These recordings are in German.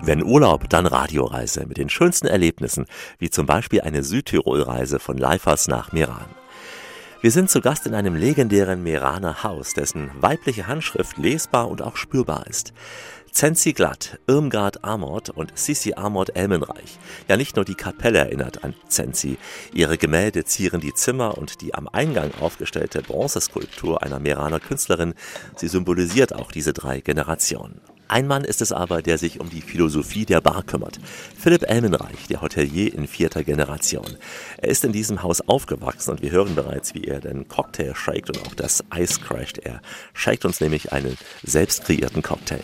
Wenn Urlaub, dann Radioreise mit den schönsten Erlebnissen, wie zum Beispiel eine Südtirol-Reise von Leifers nach Meran. Wir sind zu Gast in einem legendären Meraner Haus, dessen weibliche Handschrift lesbar und auch spürbar ist. Zenzi Glatt, Irmgard Amort und Sissi Amort Elmenreich. Ja, nicht nur die Kapelle erinnert an Zenzi. Ihre Gemälde zieren die Zimmer und die am Eingang aufgestellte Bronzeskulptur einer Meraner Künstlerin, sie symbolisiert auch diese 3 Generationen. Ein Mann ist es aber, der sich um die Philosophie der Bar kümmert. Philipp Elmenreich, der Hotelier in 4. Generation. Er ist in diesem Haus aufgewachsen und wir hören bereits, wie er den Cocktail shakt und auch das Eis crasht. Er shakt uns nämlich einen selbst kreierten Cocktail.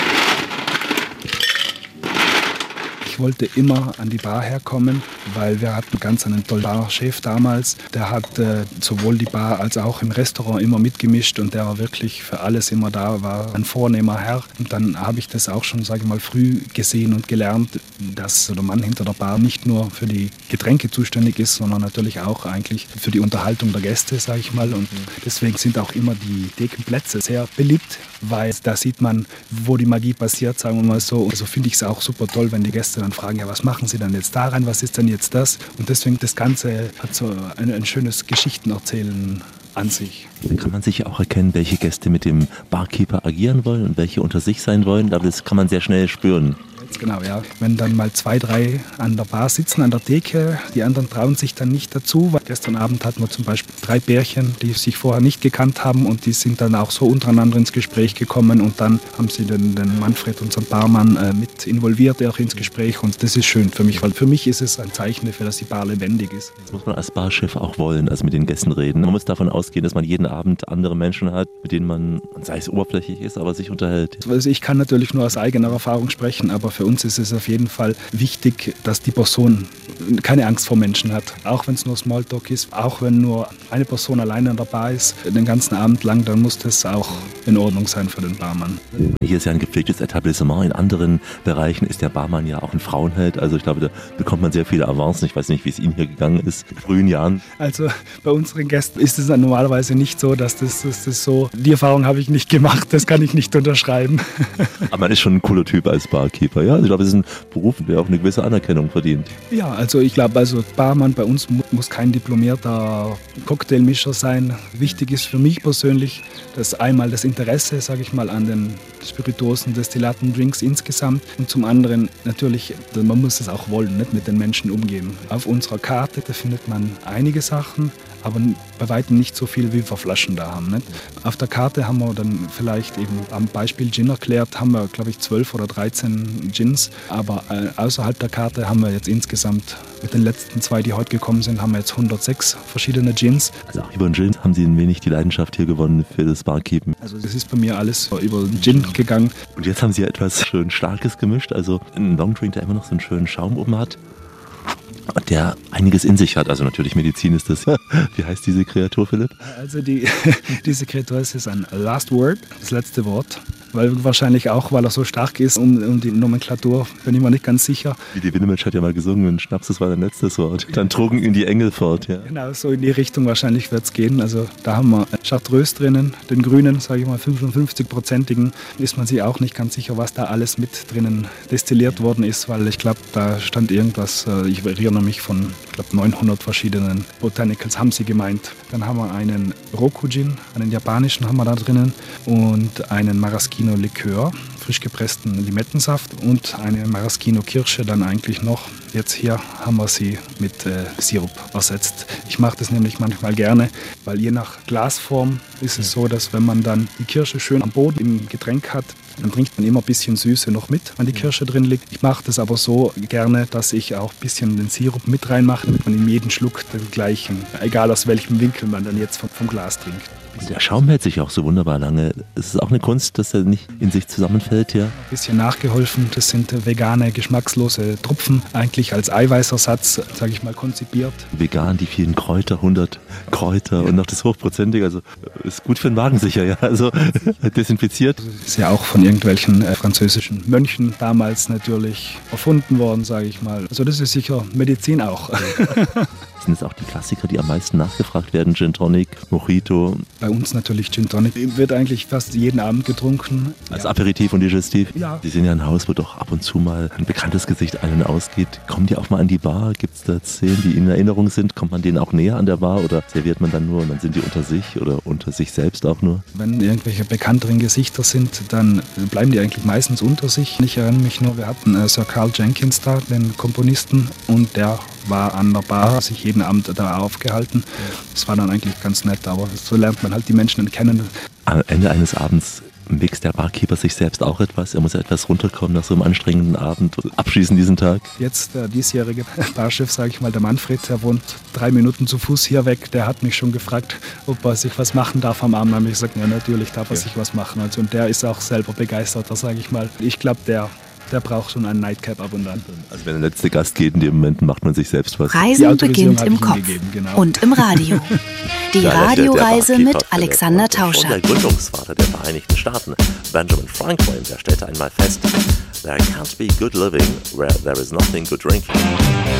Ich wollte immer an die Bar herkommen, weil wir hatten ganz einen tollen Barchef damals. Der hat sowohl die Bar als auch im Restaurant immer mitgemischt und der war wirklich für alles immer da, war ein vornehmer Herr. Und dann habe ich das auch schon, sage ich mal, früh gesehen und gelernt, dass der Mann hinter der Bar nicht nur für die Getränke zuständig ist, sondern natürlich auch eigentlich für die Unterhaltung der Gäste, sage ich mal. Und deswegen sind auch immer die Thekenplätze sehr beliebt, weil da sieht man, wo die Magie passiert, sagen wir mal so. Also finde ich es auch super toll, wenn die Gäste dann fragen, ja, was machen Sie denn jetzt da rein, was ist denn jetzt das? Und deswegen, das Ganze hat so ein schönes Geschichtenerzählen an sich. Da kann man sicher auch erkennen, welche Gäste mit dem Barkeeper agieren wollen und welche unter sich sein wollen, aber das kann man sehr schnell spüren. Genau, ja. Wenn dann mal 2, 3 an der Bar sitzen, an der Theke, die anderen trauen sich dann nicht dazu, weil gestern Abend hatten wir zum Beispiel 3 Pärchen, die sich vorher nicht gekannt haben und die sind dann auch so untereinander ins Gespräch gekommen und dann haben sie den Manfred, unseren Barmann, mit involviert auch ins Gespräch und das ist schön für mich, weil für mich ist es ein Zeichen dafür, dass die Bar lebendig ist. Das muss man als Barchef auch wollen, also mit den Gästen reden. Man muss davon ausgehen, dass man jeden Abend andere Menschen hat, mit denen man, sei es oberflächlich ist, aber sich unterhält. Also ich kann natürlich nur aus eigener Erfahrung sprechen, aber für uns ist es auf jeden Fall wichtig, dass die Person keine Angst vor Menschen hat. Auch wenn es nur Smalltalk ist, auch wenn nur eine Person alleine an der Bar ist, den ganzen Abend lang, dann muss das auch in Ordnung sein für den Barmann. Hier ist ja ein gepflegtes Etablissement. In anderen Bereichen ist der Barmann ja auch ein Frauenheld. Also ich glaube, da bekommt man sehr viele Avancen. Ich weiß nicht, wie es Ihnen hier gegangen ist in frühen Jahren. Also bei unseren Gästen ist es normalerweise nicht so, dass das so, die Erfahrung habe ich nicht gemacht, das kann ich nicht unterschreiben. Aber man ist schon ein cooler Typ als Barkeeper, ja? Also ich glaube, es ist ein Beruf, der auch eine gewisse Anerkennung verdient. Ja, also ich glaube, Barmann bei uns muss kein diplomierter Cocktailmischer sein. Wichtig ist für mich persönlich, dass einmal das Interesse, sage ich mal, an den Spirituosen, Destillaten, Drinks insgesamt und zum anderen natürlich, man muss es auch wollen, nicht mit den Menschen umgehen. Auf unserer Karte, da findet man einige Sachen, aber bei weitem nicht so viel, wie wir Flaschen da haben. Nicht? Auf der Karte haben wir dann vielleicht eben am Beispiel Gin erklärt, haben wir, glaube ich, 12 oder 13 Gins, aber außerhalb der Karte haben wir jetzt insgesamt, mit den letzten 2, die heute gekommen sind, haben wir jetzt 106 verschiedene Gins. Also auch über den Gin haben Sie ein wenig die Leidenschaft hier gewonnen für das Barkeepen. Also das ist bei mir alles über den Gin gegangen. Und jetzt haben Sie etwas schön Starkes gemischt, also einen Longdrink, der immer noch so einen schönen Schaum oben hat. Der einiges in sich hat, also natürlich Medizin ist das. Wie heißt diese Kreatur, Philipp? Also diese Kreatur ist ein Last Word, das letzte Wort. Weil wahrscheinlich auch, weil er so stark ist, um die Nomenklatur, bin ich mir nicht ganz sicher. Die Winnemensch hat ja mal gesungen, Schnaps, das war dein letztes Wort. Dann trugen ihn die Engel fort, ja. Genau, so in die Richtung wahrscheinlich wird es gehen. Also da haben wir Chartreuse drinnen, den grünen, sage ich mal, 55-prozentigen. Ist man sich auch nicht ganz sicher, was da alles mit drinnen destilliert worden ist, weil ich glaube, da stand irgendwas, ich erinnere mich von, ich glaube, 900 verschiedenen Botanicals haben sie gemeint. Dann haben wir einen Roku-Gin, einen japanischen haben wir da drinnen und einen Maraschino-Likör, frisch gepressten Limettensaft und eine Maraschino-Kirsche dann eigentlich noch. Jetzt hier haben wir sie mit Sirup ersetzt. Ich mache das nämlich manchmal gerne, weil je nach Glasform ist es so, dass wenn man dann die Kirsche schön am Boden im Getränk hat, dann trinkt man immer ein bisschen Süße noch mit, wenn die Kirsche drin liegt. Ich mache das aber so gerne, dass ich auch ein bisschen den Sirup mit reinmache, damit man in jedem Schluck den gleichen, egal aus welchem Winkel man dann jetzt vom Glas trinkt. Der Schaum hält sich auch so wunderbar lange. Es ist auch eine Kunst, dass er nicht in sich zusammenfällt, ja? Ein bisschen nachgeholfen. Das sind vegane, geschmackslose Tropfen, eigentlich als Eiweißersatz, sage ich mal, konzipiert. Vegan, die vielen Kräuter, 100 Kräuter und noch das hochprozentige, also ist gut für den Magen sicher, ja? Also desinfiziert. Ist ja auch von irgendwelchen französischen Mönchen damals natürlich erfunden worden, sage ich mal. Also das ist sicher Medizin auch. Sind es auch die Klassiker, die am meisten nachgefragt werden? Gin Tonic, Mojito? Bei uns natürlich Gin Tonic. Wird eigentlich fast jeden Abend getrunken. Als Aperitif und Digestiv? Ja. Sie sind ja ein Haus, wo doch ab und zu mal ein bekanntes Gesicht ein- und ausgeht. Kommen die auch mal an die Bar? Gibt es da Szenen, die in Erinnerung sind? Kommt man denen auch näher an der Bar oder serviert man dann nur und dann sind die unter sich oder unter sich selbst auch nur? Wenn irgendwelche bekannteren Gesichter sind, dann bleiben die eigentlich meistens unter sich. Ich erinnere mich nur, wir hatten Sir Carl Jenkins da, den Komponisten, und der war an der Bar, sich jeden Abend da aufgehalten. Das war dann eigentlich ganz nett, aber so lernt man halt die Menschen kennen. Am Ende eines Abends mixt der Barkeeper sich selbst auch etwas. Er muss ja etwas runterkommen nach so einem anstrengenden Abend, abschließen diesen Tag. Jetzt der diesjährige Barchef, sage ich mal, der Manfred, der wohnt 3 Minuten zu Fuß hier weg. Der hat mich schon gefragt, ob er sich was machen darf am Abend. Da habe ich gesagt, ja, natürlich darf er sich was machen. Also, und der ist auch selber begeisterter, sage ich mal. Ich glaube, der braucht schon einen Nightcap ab und an. Also wenn der letzte Gast geht, in dem Moment macht man sich selbst was. Reisen beginnt im Kopf und im Radio. Die Radioreise mit Alexander Tauscher. Der Gründungsvater der Vereinigten Staaten, Benjamin Franklin, der stellte einmal fest, there can't be good living where there is nothing good drinking.